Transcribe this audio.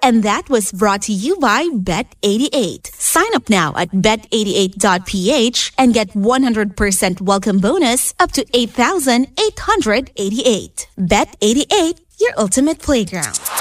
And that was brought to you by Bet88. Sign up now at bet88.ph and get 100% welcome bonus up to 8,888. Bet88, your ultimate playground.